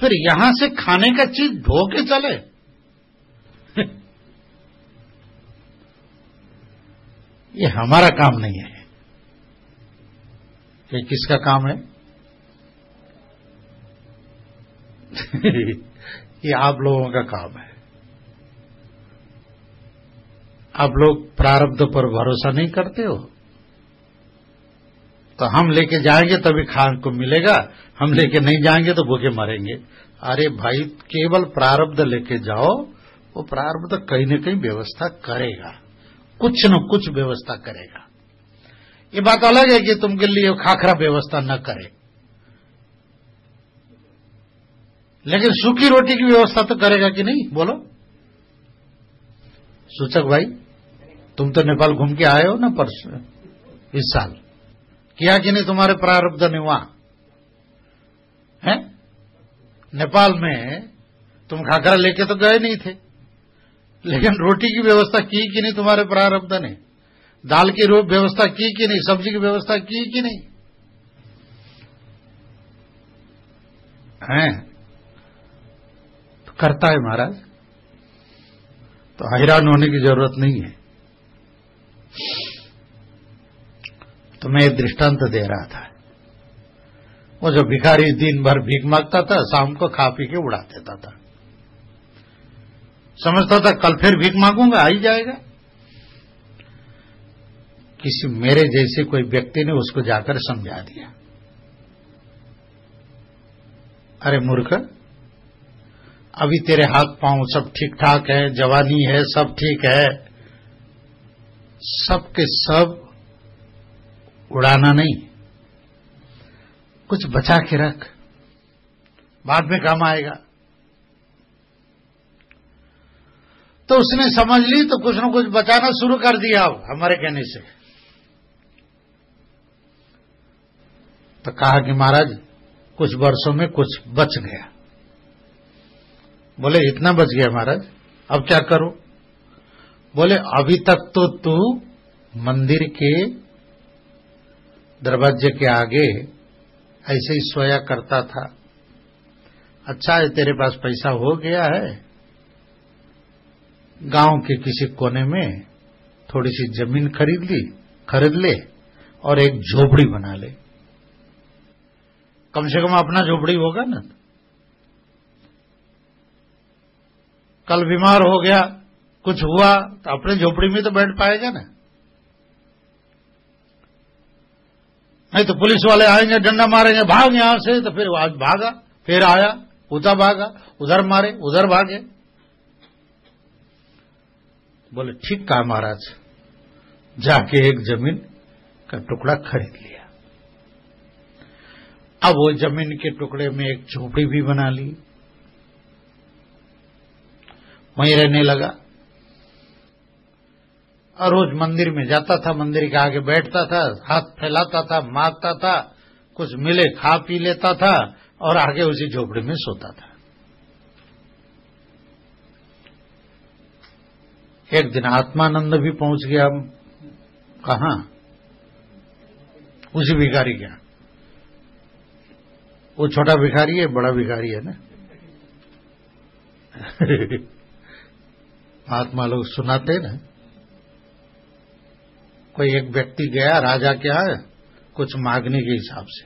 फिर यहां से खाने का चीज ढो के चले। ये हमारा काम नहीं है। ये किसका काम है? ये आप लोगों का काम है। आप लोग प्रारब्ध पर भरोसा नहीं करते हो, तो हम लेके जाएंगे तभी खाने को मिलेगा, हम लेके नहीं जाएंगे तो भूखे मरेंगे। अरे भाई, केवल प्रारब्ध लेके जाओ, वो प्रारब्ध कहीं न कहीं व्यवस्था करेगा, कुछ न कुछ व्यवस्था करेगा। ये बात अलग है कि तुमके लिए खाखरा व्यवस्था न करे, लेकिन सूखी रोटी की व्यवस्था तो करेगा कि नहीं? बोलो सूचक भाई, तुम तो नेपाल घूम के आए हो ना परसों, इस साल किया कि नहीं? तुम्हारे प्रारब्ध ने वहां है नेपाल में, तुम खाखरा लेके तो गए नहीं थे, लेकिन रोटी की व्यवस्था की कि नहीं तुम्हारे प्रारब्ध ने? दाल की व्यवस्था की कि नहीं? सब्जी की व्यवस्था की कि नहीं? हैं? तो करता है महाराज, तो हैरान होने की जरूरत नहीं है। तो मैं एक दृष्टांत दे रहा था। वो जो भिखारी दिन भर भीख मांगता था, शाम को खा पी के उड़ा देता था, समझता था कल फिर भीख मांगूंगा, आ ही जाएगा। किसी मेरे जैसे कोई व्यक्ति ने उसको जाकर समझा दिया, अरे मूर्ख, अभी तेरे हाथ पांव सब ठीक ठाक है, जवानी है, सब ठीक है, सब के सब उड़ाना नहीं, कुछ बचा के रख, बाद में काम आएगा। तो उसने समझ ली, तो कुछ न कुछ बचाना शुरू कर दिया अब हमारे कहने से। तो कहा कि महाराज कुछ वर्षों में कुछ बच गया। बोले इतना बच गया महाराज, अब क्या करो? बोले अभी तक तो तू मंदिर के दरवाजे के आगे ऐसे ही सोया करता था, अच्छा है तेरे पास पैसा हो गया है, गांव के किसी कोने में थोड़ी सी जमीन खरीद ले और एक झोपड़ी बना ले, कम से कम अपना झोपड़ी होगा ना। कल बीमार हो गया, कुछ हुआ तो अपने झोपड़ी में तो बैठ पाएगा ना, नहीं तो पुलिस वाले आएंगे, डंडा मारेंगे, भाग यहां से, तो फिर आज भागा, फिर आया, उधर भागा, उधर मारे, उधर भागे। बोले ठीक कहा महाराज, जाके एक जमीन का टुकड़ा खरीद लिया। अब वो जमीन के टुकड़े में एक झोपड़ी भी बना ली, वहीं रहने लगा, और रोज मंदिर में जाता था, मंदिर के आगे बैठता था, हाथ फैलाता था, मांगता था, कुछ मिले खा पी लेता था, और आगे उसी झोपड़ी में सोता था। एक दिन आत्मानंद भी पहुंच गया, कहां? उसी भिखारी के। वो छोटा भिखारी है, बड़ा भिखारी है ना। महात्मा लोग सुनाते ना, कोई एक व्यक्ति गया राजा के यहां कुछ मांगने के हिसाब से।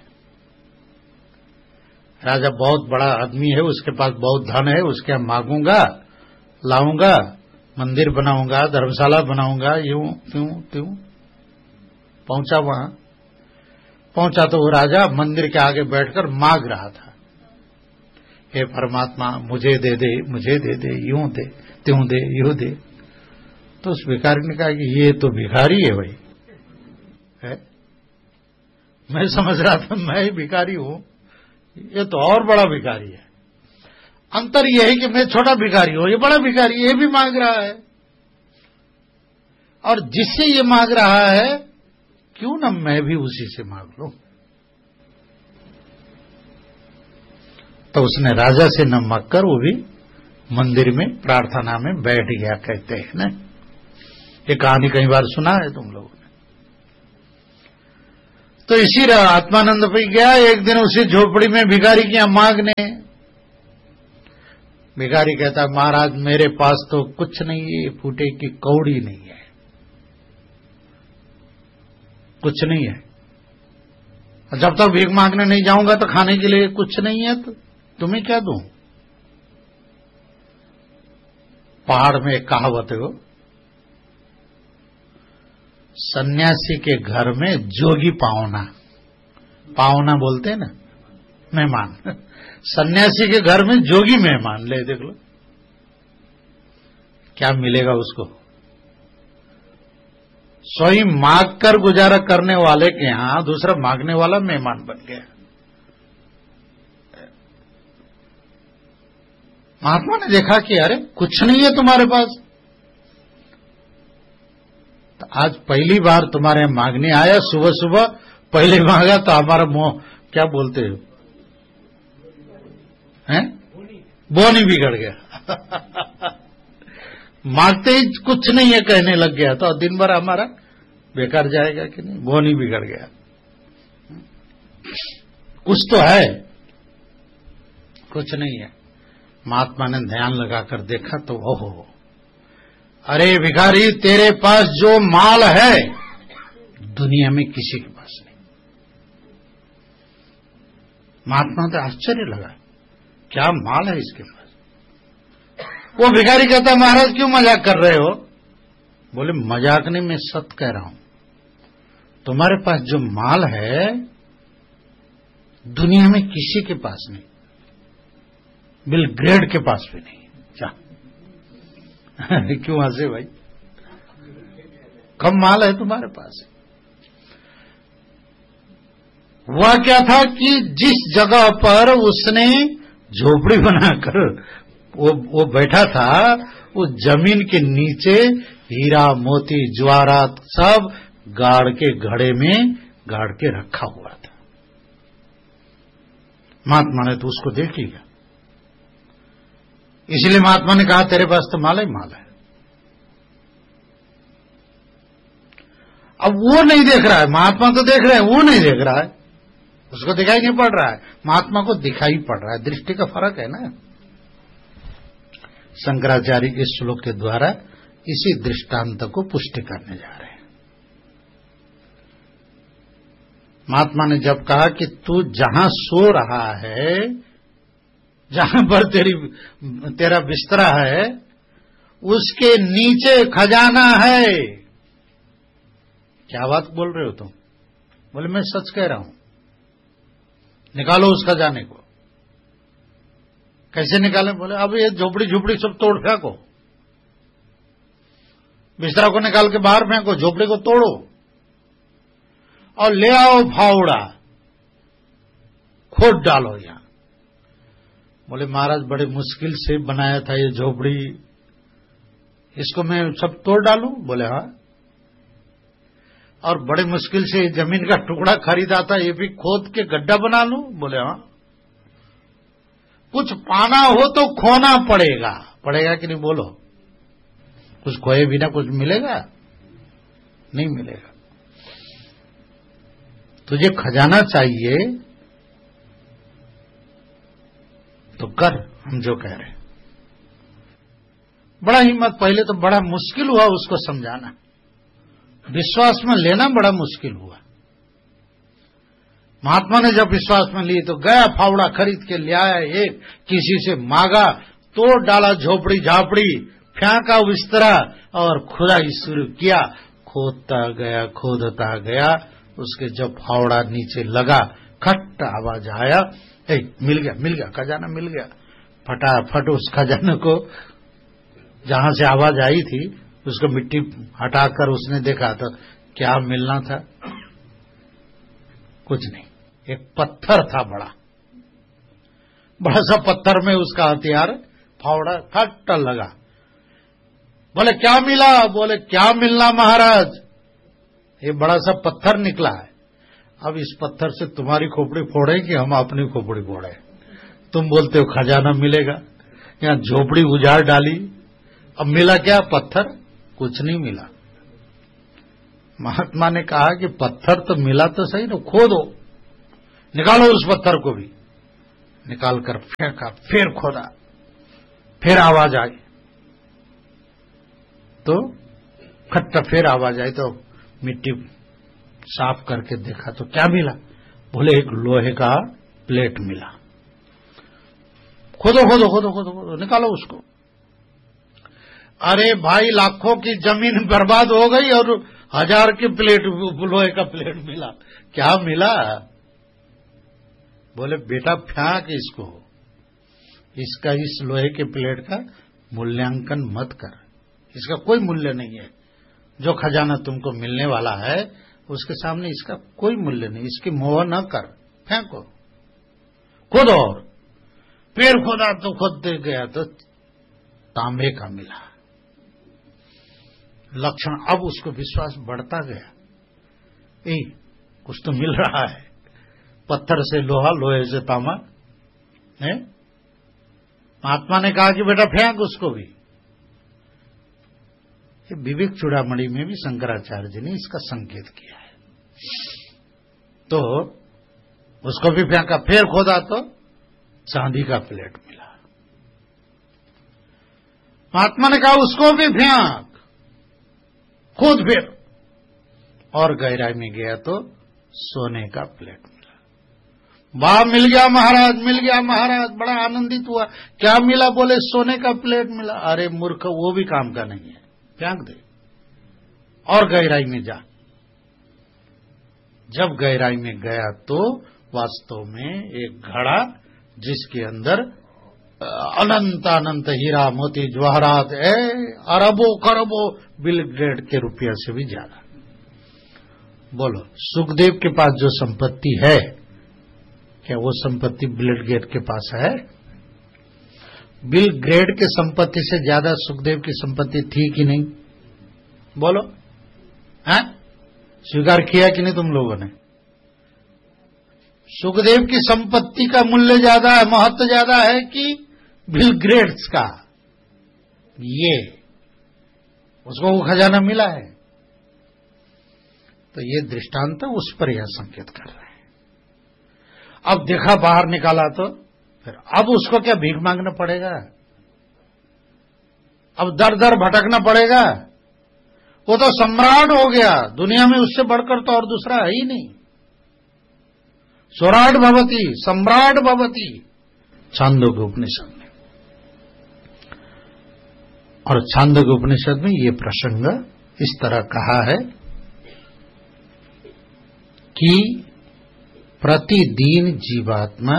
राजा बहुत बड़ा आदमी है, उसके पास बहुत धन है, उसके यहां मांगूंगा, लाऊंगा, मंदिर बनाऊंगा, धर्मशाला बनाऊंगा, यूं त्यों त्यों। पहुंचा वहां, पहुंचा तो वो राजा मंदिर के आगे बैठकर मांग रहा था, हे परमात्मा मुझे दे दे, मुझे दे दे, यूं दे, त्यों दे, यूं दे। तो उस भिखारी ने कहा कि ये तो भिखारी है भाई, है? मैं समझ रहा था मैं ही भिखारी हूं, ये तो और बड़ा भिखारी है। अंतर यह है कि मैं छोटा भिखारी हूं, ये बड़ा भिखारी, ये भी मांग रहा है, और जिससे ये मांग रहा है क्यों ना मैं भी उसी से मांग लूं। तो उसने राजा से न मांगकर वो भी मंदिर में प्रार्थना में बैठ गया, कहते हैं ना। ये कहानी कई बार सुना है तुम लोगों ने। तो इसी आत्मानंद पे गया एक दिन उसी झोपड़ी में भिखारी के यहां मांगने, भिखारी कहता है महाराज मेरे पास तो कुछ नहीं है, फूटे की कौड़ी नहीं है, कुछ नहीं है। जब तक भीख मांगने नहीं जाऊंगा तो खाने के लिए कुछ नहीं है, तो तुम्हें क्या दूं। पहाड़ में एक कहावत है, वो सन्यासी के घर में जोगी पावना, पावना बोलते हैं ना, मेहमान। सन्यासी के घर में जोगी मेहमान, ले देख लो क्या मिलेगा उसको। स्वयं मांग कर गुजारा करने वाले के यहां दूसरा मांगने वाला मेहमान बन गया। महात्मा ने देखा कि अरे कुछ नहीं है तुम्हारे पास, तो आज पहली बार तुम्हारे यहां मांगने आया, सुबह सुबह पहले मांगा तो हमारा मुंह क्या बोलते हो हैं, बोनी बिगड़ गया। मांगते ही कुछ नहीं है कहने लग गया तो दिन भर हमारा बेकार जाएगा कि नहीं, बोनी बिगड़ गया। कुछ तो है, कुछ नहीं है। महात्मा ने ध्यान लगाकर देखा तो ओहो, अरे भिखारी तेरे पास जो माल है दुनिया में किसी के पास नहीं। महात्मा तो आश्चर्य लगा, क्या माल है इसके पास। वो भिखारी कहता महाराज क्यों मजाक कर रहे हो। बोले मजाक नहीं, मैं सच कह रहा हूं, तुम्हारे पास जो माल है दुनिया में किसी के पास नहीं, बिल ग्रेड के पास भी नहीं। क्या क्यों हंसे भाई, कम माल है तुम्हारे पास। हुआ क्या था कि जिस जगह पर उसने झोपड़ी बनाकर वो बैठा था, उस जमीन के नीचे हीरा मोती ज्वारात सब गाड़ के घड़े में गाड़ के रखा हुआ था। महात्मा ने तो उसको देख लिया, इसलिए महात्मा ने कहा तेरे पास तो माल ही माल है। अब वो नहीं देख रहा है, महात्मा तो देख रहे हैं, वो नहीं देख रहा है, उसको दिखाई नहीं पड़ रहा है, महात्मा को दिखाई पड़ रहा है। दृष्टि का फर्क है ना। शंकराचार्य इस श्लोक के द्वारा इसी दृष्टांत को पुष्टि करने जा रहे हैं। महात्मा ने जब कहा कि तू जहां सो रहा है, जहां पर तेरा बिस्तरा है, उसके नीचे खजाना है। क्या बात बोल रहे हो तुम। बोले मैं सच कह रहा हूं, निकालो उस खजाने को। कैसे निकाले। बोले अब ये झोपड़ी झोपड़ी सब तोड़ फेंको, बिस्तरा को निकाल के बाहर फेंको, झोपड़ी को तोड़ो और ले आओ फावड़ा, खोद डालो यहां। बोले महाराज बड़े मुश्किल से बनाया था ये झोपड़ी, इसको मैं सब तोड़ डालूं। बोले हाँ। और बड़े मुश्किल से जमीन का टुकड़ा खरीदा था, ये भी खोद के गड्ढा बना लूं। बोले हाँ। कुछ पाना हो तो खोना पड़ेगा, पड़ेगा कि नहीं बोलो। कुछ खोए बिना कुछ मिलेगा नहीं मिलेगा। तुझे खजाना चाहिए तो कर, हम जो कह रहे हैं। बड़ा हिम्मत, पहले तो बड़ा मुश्किल हुआ उसको समझाना, विश्वास में लेना बड़ा मुश्किल हुआ। महात्मा ने जब विश्वास में ली तो गया, फावड़ा खरीद के ले आया, एक किसी से मांगा, तोड़ डाला झोपड़ी झापड़ी, फेंका बिस्तरा और खुदाई शुरू किया। खोदता खोदता गया, उसके जब फावड़ा नीचे लगा, खट आवाज आया, मिल गया खजाना मिल गया। फटाफट उस खजाने को, जहां से आवाज आई थी, उसको मिट्टी हटाकर उसने देखा तो क्या मिलना था, कुछ नहीं। एक पत्थर था, बड़ा सा पत्थर में उसका हथियार, फावड़ा खट लगा। बोले क्या मिला। बोले क्या मिलना महाराज, ये बड़ा सा पत्थर निकला है। अब इस पत्थर से तुम्हारी खोपड़ी फोड़े कि हम अपनी खोपड़ी फोड़े। तुम बोलते हो खजाना मिलेगा, यहां झोपड़ी उजाड़ डाली, अब मिला क्या, पत्थर। कुछ नहीं मिला। महात्मा ने कहा कि पत्थर तो मिला तो सही ना, खोदो, निकालो उस पत्थर को भी। निकालकर फेंका, फिर खोदा, फिर आवाज आई तो खट्टा, फिर आवाज आई तो मिट्टी साफ करके देखा तो क्या मिला? बोले एक लोहे का प्लेट मिला। खोदो खोदो खोदो खोदो खोदो, निकालो उसको। अरे भाई, लाखों की जमीन बर्बाद हो गई और 1000 की प्लेट, लोहे का प्लेट मिला। क्या मिला? बोले बेटा फेंक इसको, इसका इस लोहे के प्लेट का मूल्यांकन मत कर, इसका कोई मूल्य नहीं है। जो खजाना तुमको मिलने वाला है उसके सामने इसका कोई मूल्य नहीं, इसकी मोह न कर, फेंको। खुद और फिर खोदा तो खोदते गया तो तांबे का मिला। लक्षण, अब उसको विश्वास बढ़ता गया, कुछ तो मिल रहा है। पत्थर से लोहा, लोहे से तांबा है। महात्मा ने कहा कि बेटा फेंक उसको भी। ये विवेक चूड़ामणि में भी शंकराचार्य जी ने इसका संकेत किया है। तो उसको भी फेंका, फिर खोदा तो चांदी का प्लेट मिला। महात्मा ने कहा उसको भी फेंक, खुद फिर, और गहराई में गया तो सोने का प्लेट मिला। वाह, मिल गया महाराज, मिल गया महाराज, बड़ा आनंदित हुआ। क्या मिला? बोले सोने का प्लेट मिला। अरे मूर्ख, वो भी काम का नहीं है, फेंक दे और गहराई में जा। जब गहराई में गया तो वास्तव में एक घड़ा, जिसके अंदर अनंत अनंत हीरा मोती जवाहरात, अरबों खरबों बिल गेट के रुपया से भी ज्यादा। बोलो, सुखदेव के पास जो संपत्ति है, क्या वो संपत्ति बिल गेट के पास है? बिल गेट के संपत्ति से ज्यादा सुखदेव की संपत्ति थी कि नहीं? बोलो, हैं? स्वीकार किया कि नहीं तुम लोगों ने? सुखदेव की संपत्ति का मूल्य ज्यादा है, महत्व ज्यादा है कि बिल गेट्स का? ये उसको वो खजाना मिला है। तो ये दृष्टांत उस पर यह संकेत कर रहे हैं। अब देखा, बाहर निकाला तो फिर अब उसको क्या भीख मांगना पड़ेगा? अब दर दर भटकना पड़ेगा? वो तो सम्राट हो गया, दुनिया में उससे बढ़कर तो और दूसरा है ही नहीं। स्वराट भवती, सम्राट भवती, छांदोग्य उपनिषद में। और छांदोग्य उपनिषद में ये प्रसंग इस तरह कहा है कि प्रतिदिन जीवात्मा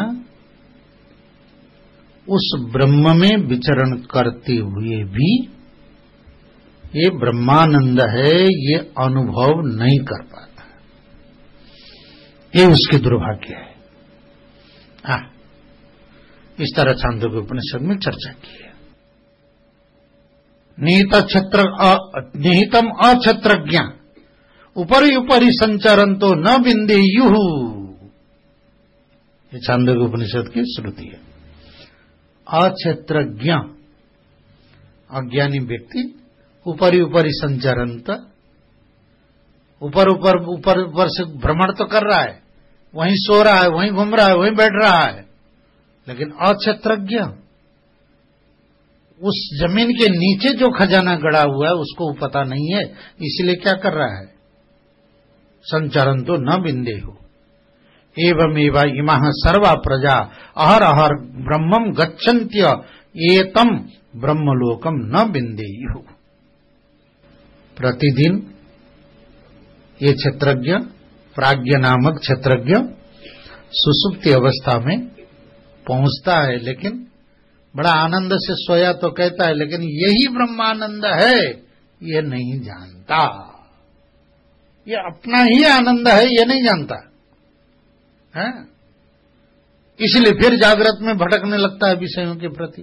उस ब्रह्म में विचरण करते हुए भी ये ब्रह्मानंद है, ये अनुभव नहीं कर पाता। ये उसकी दुर्भाग्य है। इस तरह छांदोग्य उपनिषद में चर्चा की है। निहितम अक्षत्रज्ञ उपरि उपरि संचरंतो न बिंदेयुः। ये छांदोग्य उपनिषद की श्रुति है। अक्षत्रज्ञ, अज्ञानी व्यक्ति, ऊपरी ऊपरी संचरंत, ऊपर ऊपर ऊपर ऊपर से भ्रमण तो कर रहा है, वहीं सो रहा है, वहीं घूम रहा है, वहीं बैठ रहा है, लेकिन अक्षत्रज्ञ, उस जमीन के नीचे जो खजाना गड़ा हुआ है उसको पता नहीं है, इसलिए क्या कर रहा है? संचरंतो न बिंदेयुः एवमेव इमाः सर्वा प्रजा अहर अहर ब्रह्मम गच्छन्त्य एतम ब्रह्मलोकम न बिंदेयुः। प्रतिदिन ये क्षेत्रज्ञ, प्राज्ञ नामक क्षेत्रज्ञ सुसुप्ति अवस्था में पहुंचता है, लेकिन बड़ा आनंद से सोया तो कहता है, लेकिन यही ब्रह्मानंद है ये नहीं जानता। ये अपना ही आनंद है ये नहीं जानता है, इसलिए फिर जागृत में भटकने लगता है विषयों के प्रति।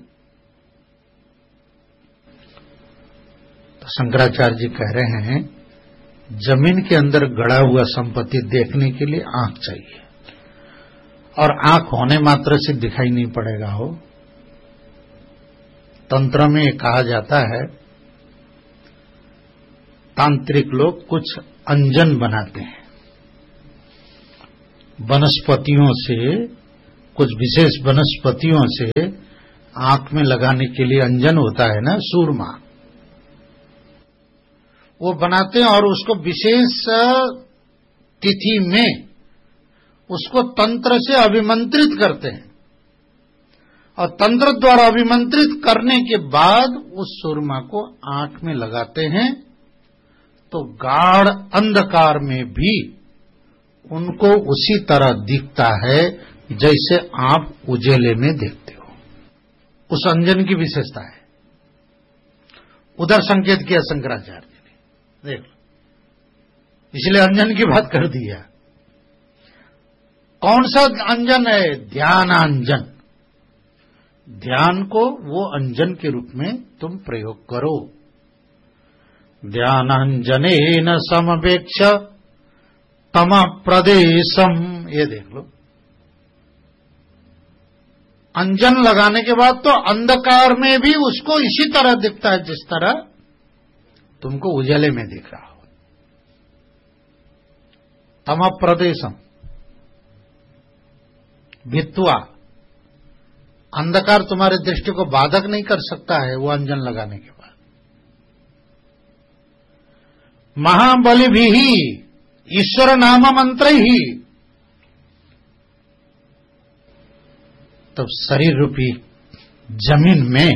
तो शंकराचार्य जी कह रहे हैं, जमीन के अंदर गड़ा हुआ संपत्ति देखने के लिए आंख चाहिए, और आंख होने मात्र से दिखाई नहीं पड़ेगा हो। तंत्र में कहा जाता है, तांत्रिक लोग कुछ अंजन बनाते हैं वनस्पतियों से, कुछ विशेष वनस्पतियों से आंख में लगाने के लिए अंजन होता है ना, सूरमा, वो बनाते हैं और उसको विशेष तिथि में उसको तंत्र से अभिमंत्रित करते हैं और तंत्र द्वारा अभिमंत्रित करने के बाद उस सूरमा को आंख में लगाते हैं तो गाढ़ अंधकार में भी उनको उसी तरह दिखता है जैसे आप उजेले में देखते हो। उस अंजन की विशेषता है। उधर संकेत किया शंकराचार्य ने, देख लो, इसलिए अंजन की बात कर दिया। कौन सा अंजन है? ध्यानांजन। ध्यान को वो अंजन के रूप में तुम प्रयोग करो। ध्यानांजनेन समवेक्ष तम प्रदेशम, ये देख लो। अंजन लगाने के बाद तो अंधकार में भी उसको इसी तरह दिखता है जिस तरह तुमको उजाले में दिख रहा हो। तम प्रदेशम, भित्वा, अंधकार तुम्हारे दृष्टि को बाधक नहीं कर सकता है वो अंजन लगाने के बाद। महाबली भी ही ईश्वर नाम मंत्र ही, तब शरीर रूपी जमीन में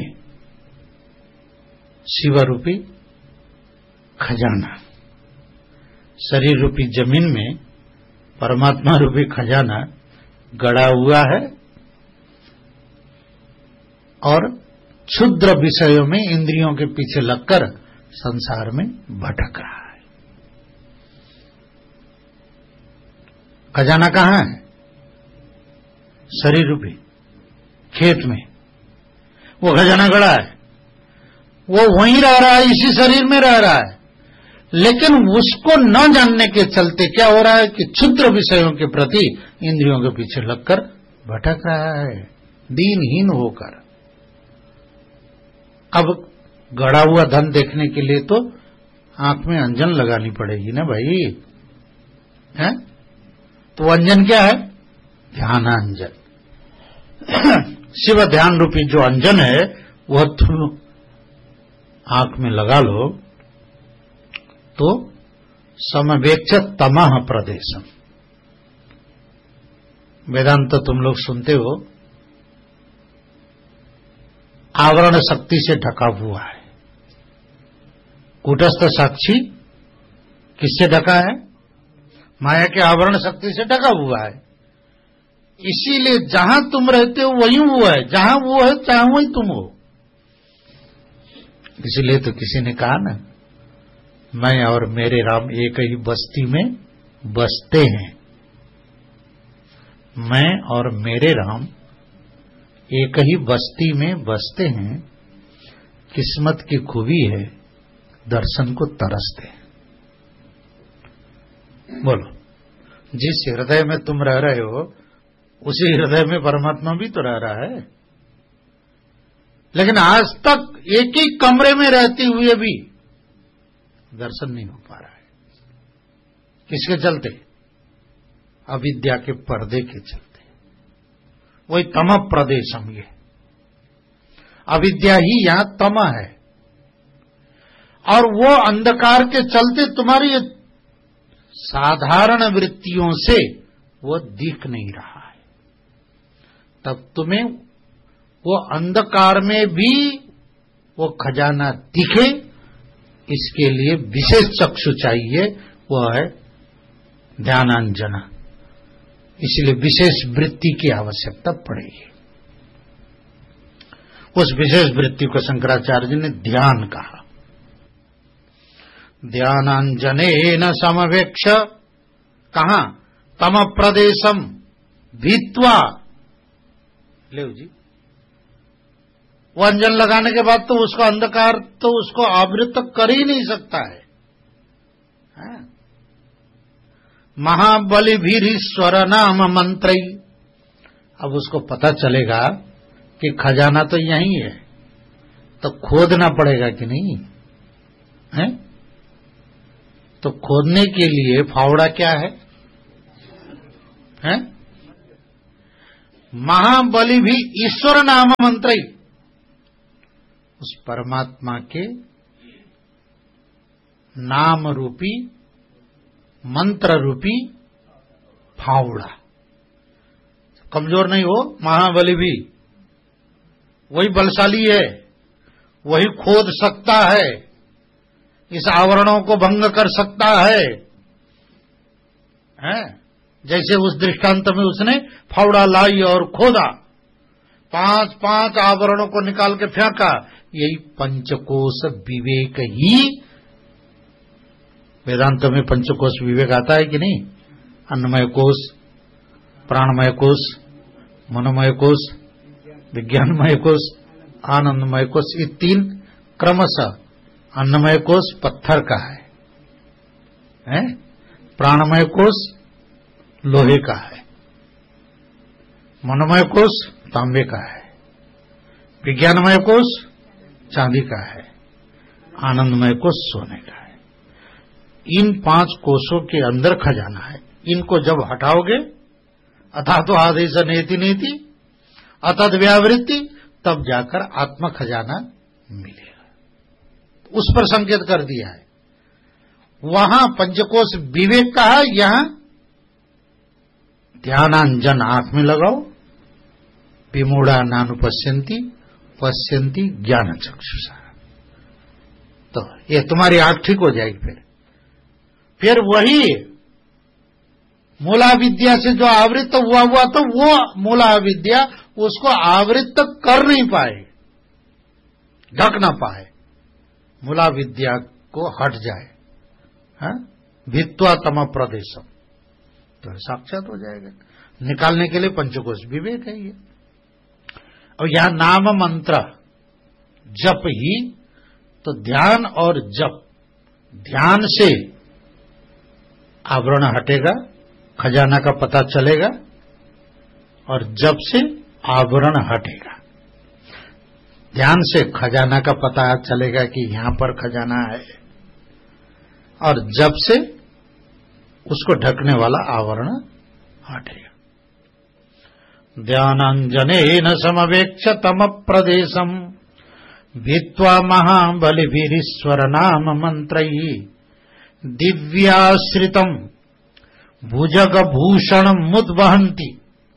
शिव रूपी खजाना, शरीर रूपी जमीन में परमात्मा रूपी खजाना गड़ा हुआ है और क्षुद्र विषयों में इंद्रियों के पीछे लगकर संसार में भटक रहा है। खजाना कहां है? शरीर रूपी खेत में वो खजाना गड़ा है, वो वहीं रह रहा है, इसी शरीर में रह रहा है, लेकिन उसको न जानने के चलते क्या हो रहा है कि क्षुद्र विषयों के प्रति इंद्रियों के पीछे लगकर भटक रहा है, दीनहीन होकर। अब गड़ा हुआ धन देखने के लिए तो आंख में अंजन लगानी पड़ेगी ना भाई, है? तो अंजन क्या है? ध्यानांजन। शिव ध्यान रूपी जो अंजन है वह तुम आंख में लगा लो तो समवेक्ष तमः प्रदेशम। वेदांत तो तुम लोग सुनते हो, आवरण शक्ति से ढका हुआ है। कूटस्थ साक्षी किससे ढका है? माया के आवरण शक्ति से ढका हुआ है। इसीलिए जहां तुम रहते हो वही वो है, जहां वो है चाहे वही तुम हो। इसलिए तो किसी ने कहा ना, मैं और मेरे राम एक ही बस्ती में बसते हैं। मैं और मेरे राम एक ही बस्ती में बसते हैं। किस्मत की खूबी है, दर्शन को तरसते हैं। बोलो, जिस हृदय में तुम रह रहे हो उसी हृदय में परमात्मा भी तो रह रहा है, लेकिन आज तक एक ही कमरे में रहते हुए भी दर्शन नहीं हो पा रहा है। किसके चलते? अविद्या के पर्दे के चलते। वही तम प्रदेशम, ये अविद्या ही यहां तम है और वो अंधकार के चलते तुम्हारी साधारण वृत्तियों से वो दिख नहीं रहा है। तब तुम्हें वो अंधकार में भी वो खजाना दिखे, इसके लिए विशेष चक्षु चाहिए, वो है ध्यानांजना। इसलिए विशेष वृत्ति की आवश्यकता पड़ेगी। उस विशेष वृत्ति को शंकराचार्य जी ने ध्यान कहा। ध्यानांजनेन समवेक्ष, कहां? तम प्रदेशम भित्वा। ले जी, वो अंजन लगाने के बाद तो उसको अंधकार तो उसको आवृत कर ही नहीं सकता है। महाबली भीरीश्वर नाम मंत्र। अब उसको पता चलेगा कि खजाना तो यही है, तो खोदना पड़ेगा कि नहीं है? तो खोदने के लिए फावड़ा क्या है? महाबली भी ईश्वर नाम मंत्र। उस परमात्मा के नाम रूपी मंत्र रूपी फावड़ा। कमजोर नहीं हो, महाबली भी वही बलशाली है, वही खोद सकता है, इस आवरणों को भंग कर सकता है, हैं? जैसे उस दृष्टांत में उसने फावड़ा लाई और खोदा, 5 आवरणों को निकाल के फेंका। यही पंचकोश विवेक ही, वेदांत में पंचकोश विवेक आता है कि नहीं? अन्नमय कोश, प्राणमय कोश, मनोमय कोश, विज्ञानमय कोश, आनंदमय कोश, ये 3 क्रमशः। अन्नमय कोश पत्थर का है? प्राणमय कोश लोहे का है, मनोमय कोश तांबे का है, विज्ञानमय कोश चांदी का है, आनंदमय कोश सोने का है। इन 5 कोशों के अंदर खजाना है। इनको जब हटाओगे, अथा तो आदेश नेति नेति अतद व्यावृत्ति, तब जाकर आत्मा खजाना मिलेगा। उस पर संकेत कर दिया है। वहां पंचकोश विवेक का है, यहां ध्यानांजन आंख में लगाओ, विमूढ़ा नानुपश्यन्ति पश्यन्ति ज्ञान चक्षुषा। तो ये तुम्हारी आंख ठीक हो जाएगी। फिर वही मूला विद्या से जो आवृत हुआ तो वो मूला विद्या उसको आवृत कर नहीं पाए, ढक ना पाए, मूला विद्या को हट जाए, भित्वा तम प्रदेशम, तो साक्षात हो जाएगा। निकालने के लिए पंचकोश विवेक है ये। और यहां नाम मंत्र जप ही, तो ध्यान और जप, ध्यान से आवरण हटेगा, खजाना का पता चलेगा, और जप से आवरण हटेगा। ध्यान से खजाना का पता चलेगा कि यहां पर खजाना है, और जप से उसको ढकने वाला आवरण हटेगा। ध्यानांजनेन समवेक्ष तम प्रदेशम भित्वा महाबलिभिरीश्वर नाम मंत्रैः दिव्याश्रितम भुजग भूषण मुद्वहन्ति।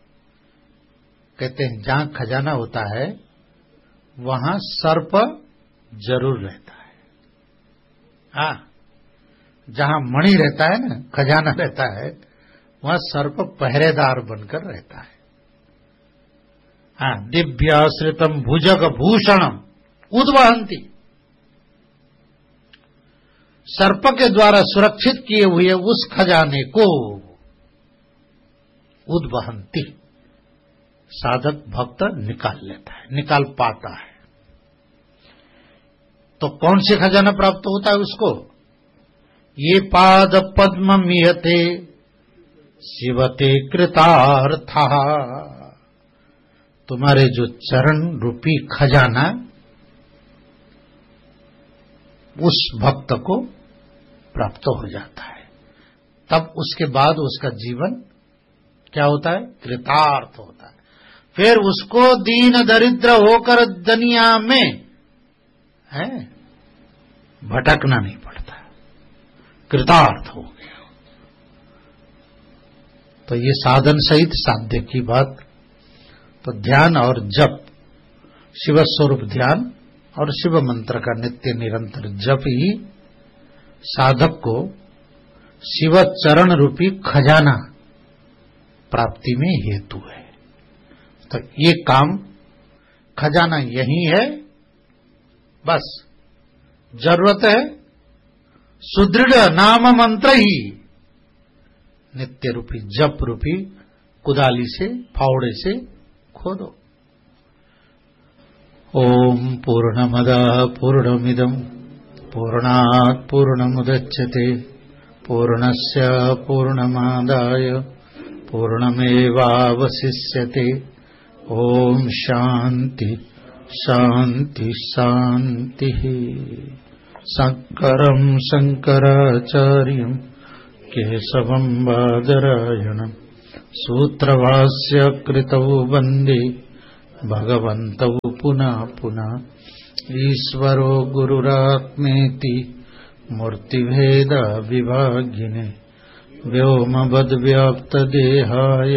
कहते हैं जहां खजाना होता है वहां सर्प जरूर रहता है। हाँ, जहां मणि रहता है ना, खजाना रहता है, वहां सर्प पहरेदार बनकर रहता है। हाँ, दिव्याश्रितम भुजग भूषणम उद्वहन्ति, सर्प के द्वारा सुरक्षित किए हुए उस खजाने को उद्वहन्ति, साधक भक्त निकाल लेता है, निकाल पाता है। तो कौन से खजाना प्राप्त होता है उसको? ये पाद पद्म मियते शिवते कृतार्था, तुम्हारे जो चरण रूपी खजाना उस भक्त को प्राप्त हो जाता है, तब उसके बाद उसका जीवन क्या होता है? कृतार्थ होता है। फिर उसको दीन दरिद्र होकर दुनिया में है भटकना नहीं पड़ता, कृतार्थ हो गया। तो ये साधन सहित साध्य की बात। तो ध्यान और जप, शिव स्वरूप ध्यान और शिव मंत्र का नित्य निरंतर जप ही साधक को शिव चरण रूपी खजाना प्राप्ति में हेतु है। तो ये काम, खजाना यही है, बस जरूरत है सुदृढ़ नाम मंत्र ही, नित्य रूपी जप रूपी कुदाली से, फावड़े से खोदो। ओम पूर्णमदः पूर्णमिदं पूर्णात् पूर्णमुदच्यते पूर्णस्य पूर्णमादाय पूर्णमेवावशिष्यते। ओम शांति शांति शांति। शंकरं शंकराचार्यं केशवं बादरायणं सूत्रभाष्य कृतौ वन्दे भगवन्तौ पुनः पुनः। ईश्वरो गुरुरात्मेति मूर्तिभेद विभागिने व्योमवद्व्याप्तदेहाय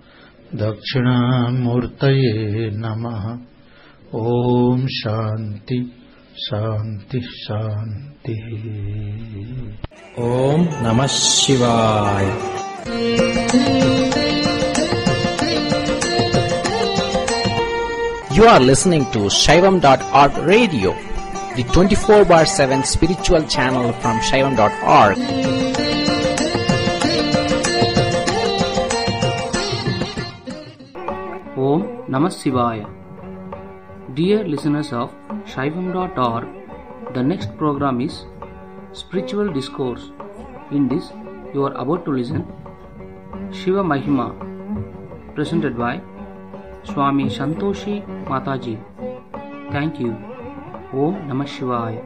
दक्षिणामूर्तये नमः। ओम शांति शांति शांति। ओम नमः शिवाय। You are listening to Shaivam.org radio, the 24/7 spiritual channel from Shaivam.org. Om Namah Shivaya. Dear listeners of Shaivam.org, the next program is Spiritual Discourse. In this, you are about to listen Shiva Mahima, presented by Swami Santoshi Mataji. Thank you. Om Namah Shivaya.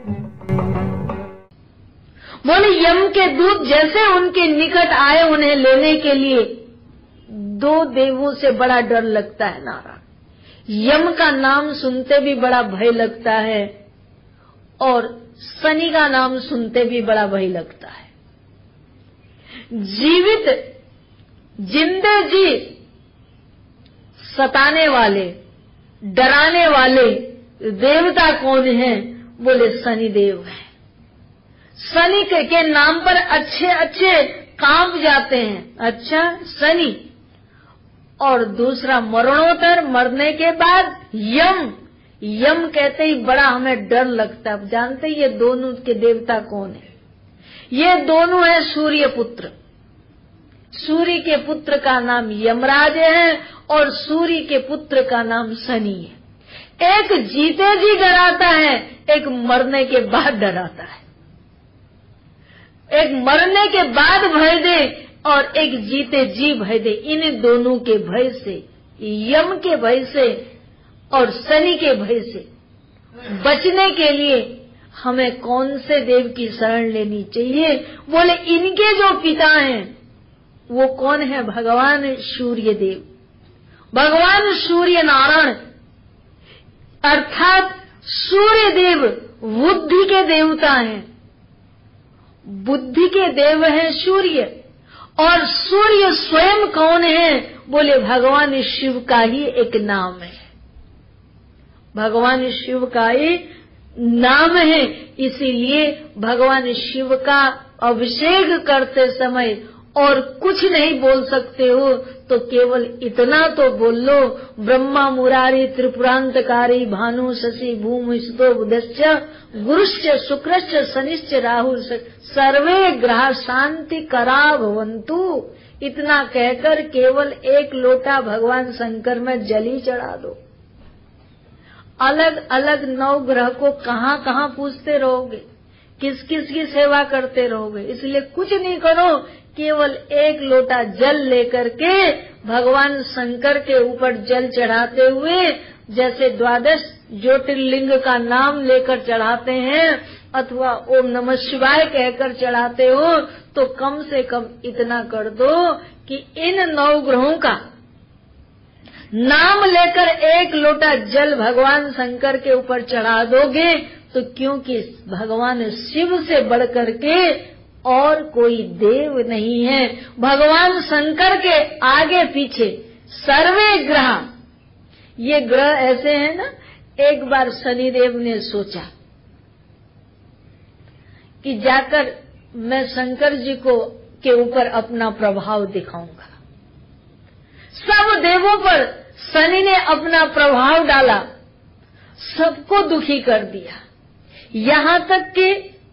बोले यम के दूत जैसे उनके निकट आए उन्हें लेने के लिए, दो देवों से बड़ा डर लगता है नारायण। यम का नाम सुनते भी बड़ा भय लगता है और शनि का नाम सुनते भी बड़ा भय लगता है। जीवित जिंदे जी सताने वाले, डराने वाले देवता कौन है? बोले शनि देव है। शनि के नाम पर अच्छे अच्छे कांप जाते हैं। अच्छा शनि, और दूसरा मरणोत्तर, मरने के बाद यम। यम कहते ही बड़ा हमें डर लगता है। अब जानते हैं ये दोनों के देवता कौन है? ये दोनों है सूर्य पुत्र। सूर्य के पुत्र का नाम यमराज है और सूर्य के पुत्र का नाम शनि है। एक जीते जी डराता है, एक मरने के बाद डराता है। एक मरने के बाद भय दे और एक जीते जी भय दे। इन दोनों के भय से, यम के भय से और शनि के भय से बचने के लिए हमें कौन से देव की शरण लेनी चाहिए? बोले इनके जो पिता हैं वो कौन है? भगवान सूर्य देव, भगवान सूर्य नारायण, अर्थात सूर्य देव बुद्धि के देवता हैं। बुद्धि के देव हैं सूर्य। और सूर्य स्वयं कौन है? बोले भगवान शिव का ही एक नाम है। भगवान शिव का ही नाम है। इसीलिए भगवान शिव का अभिषेक करते समय और कुछ नहीं बोल सकते हो तो केवल इतना तो बोल लो, ब्रह्मा मुरारी त्रिपुरांतकारी भानु शशि भूमि सुतो बुधश्च गुरुश्च शुक्रश्च शनिश्च राहु सर्वे ग्रह शांति करा भवन्तु। इतना कहकर केवल एक लोटा भगवान शंकर में जल ही चढ़ा दो। अलग अलग 9 ग्रह को कहाँ कहाँ पूजते रहोगे, किस किस की सेवा करते रहोगे? इसलिए कुछ नहीं करो, केवल एक लोटा जल लेकर के भगवान शंकर के ऊपर जल चढ़ाते हुए, जैसे 12 ज्योतिर्लिंग का नाम लेकर चढ़ाते हैं अथवा ओम नमः शिवाय कहकर चढ़ाते हो, तो कम से कम इतना कर दो कि इन 9 ग्रहों का नाम लेकर एक लोटा जल भगवान शंकर के ऊपर चढ़ा दोगे तो, क्योंकि भगवान शिव से बढ़कर के और कोई देव नहीं है। भगवान शंकर के आगे पीछे सर्वे ग्रह, ये ग्रह ऐसे हैं ना। एक बार शनिदेव ने सोचा कि जाकर मैं शंकर जी को के ऊपर अपना प्रभाव दिखाऊंगा। सब देवों पर शनि ने अपना प्रभाव डाला, सबको दुखी कर दिया। यहाँ तक कि